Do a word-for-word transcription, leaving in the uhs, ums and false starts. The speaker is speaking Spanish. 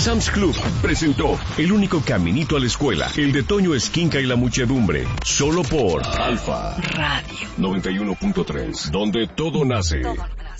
Sam's Club presentó El único caminito a la escuela, el de Toño Esquinca y la muchedumbre, solo por Alfa Radio noventa y uno punto tres, donde todo nace. Todo.